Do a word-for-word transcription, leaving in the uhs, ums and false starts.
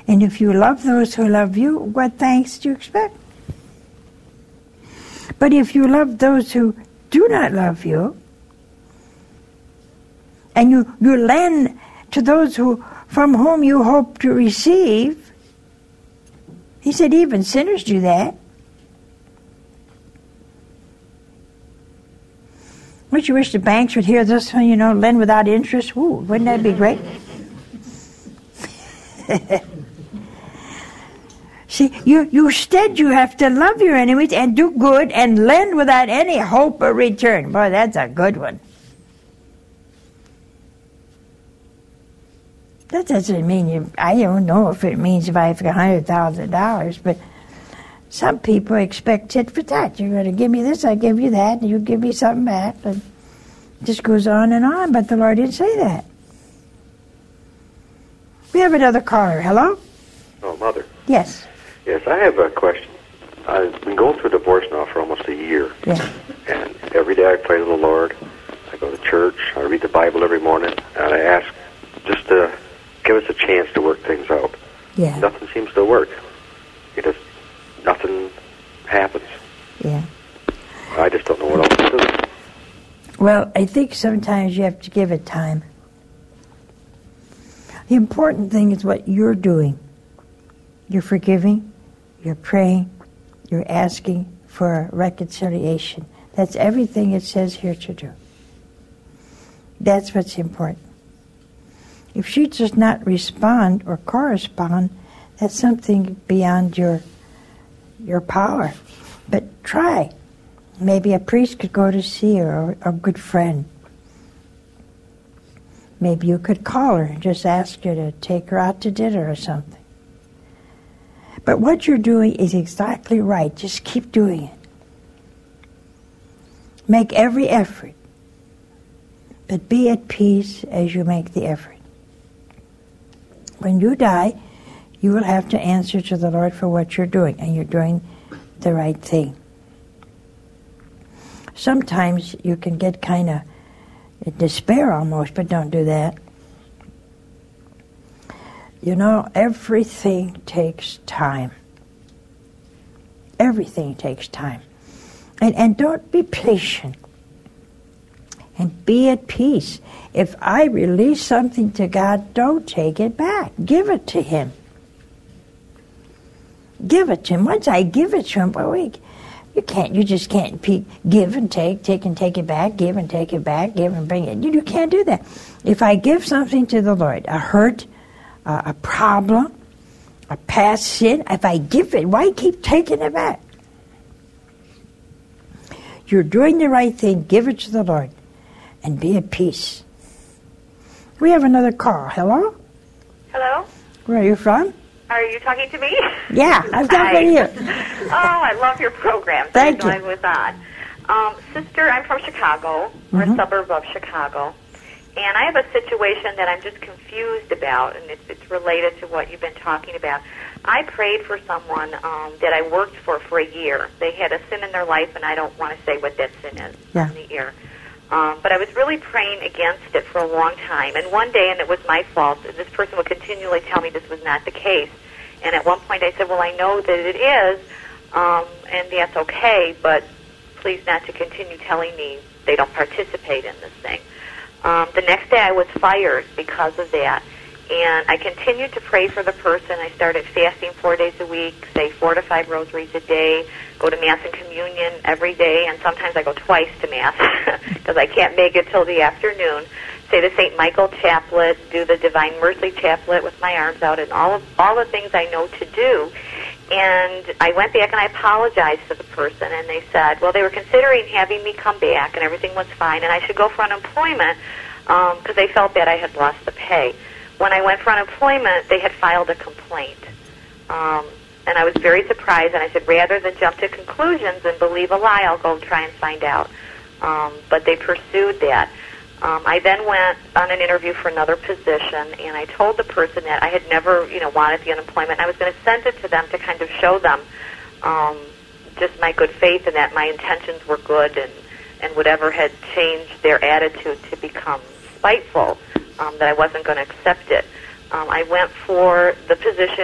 And if you love those who love you, what thanks do you expect? But if you love those who do not love you, and you, you lend to those who from whom you hope to receive, he said even sinners do that. Would you wish the banks would hear this one, you know, lend without interest? Ooh, wouldn't that be great? See, you, you instead you have to love your enemies and do good and lend without any hope of return. Boy, that's a good one. That doesn't mean you, I don't know if it means if I have one hundred thousand dollars, but some people expect tit for tat. You're going to give me this, I give you that, and you give me something back. And it just goes on and on, but the Lord didn't say that. We have another caller. Hello? Oh, Mother. Yes. Yes, I have a question. I've been going through divorce now for almost a year. Yeah. And every day I pray to the Lord. I go to church. I read the Bible every morning. And I ask just to give us a chance to work things out. Yeah. Nothing seems to work. It just, nothing happens. Yeah. I just don't know what else to do. Well, I think sometimes you have to give it time. The important thing is what you're doing. You're forgiving, you're praying, you're asking for reconciliation. That's everything it says here to do. That's what's important. If she does not respond or correspond, that's something beyond your your power. But try. Maybe a priest could go to see her, or a good friend. Maybe you could call her and just ask her to take her out to dinner or something. But what you're doing is exactly right. Just keep doing it. Make every effort. But be at peace as you make the effort. When you die, you will have to answer to the Lord for what you're doing, and you're doing the right thing. Sometimes you can get kind of in despair almost, but don't do that. You know, everything takes time. Everything takes time. And, and don't be patient. And be at peace. If I release something to God, don't take it back. Give it to Him. Give it to Him. Once I give it to Him, well, wait, you can't, you just can't pe- give and take, take and take it back, give and take it back, give and bring it. You, you can't do that. If I give something to the Lord, a hurt, uh, a problem, a past sin, if I give it, why keep taking it back? You're doing the right thing, give it to the Lord, and be at peace. We have another call. Hello? Hello? Where are you from? Are you talking to me? Yeah, I'm talking to you. Oh, I love your program. Thank you. I was on. Um, sister, I'm from Chicago. We're Mm-hmm. a suburb of Chicago. And I have a situation that I'm just confused about, and it's, it's related to what you've been talking about. I prayed for someone um, that I worked for for a year. They had a sin in their life, and I don't want to say what that sin is Yeah. on the air. Um, but I was really praying against it for a long time. And one day, and it was my fault, this person would continually tell me this was not the case. And at one point I said, well, I know that it is, um, and that's okay, but please not to continue telling me they don't participate in this thing. Um, the next day I was fired because of that. And I continued to pray for the person. I started fasting four days a week, say four to five rosaries a day, go to Mass and Communion every day, and sometimes I go twice to Mass because I can't make it till the afternoon. Say the Saint Michael Chaplet, do the Divine Mercy Chaplet with my arms out, and all of all the things I know to do. And I went back and I apologized to the person, and they said, well, they were considering having me come back, and everything was fine, and I should go for unemployment because um, they felt that I had lost the pay. When I went for unemployment, they had filed a complaint. Um, and I was very surprised, and I said, rather than jump to conclusions and believe a lie, I'll go try and find out. Um, but they pursued that. Um, I then went on an interview for another position, and I told the person that I had never, you know, wanted the unemployment. I was going to send it to them to kind of show them um, just my good faith and that my intentions were good, and, and whatever had changed their attitude to become spiteful, um, that I wasn't going to accept it. Um, I went for the position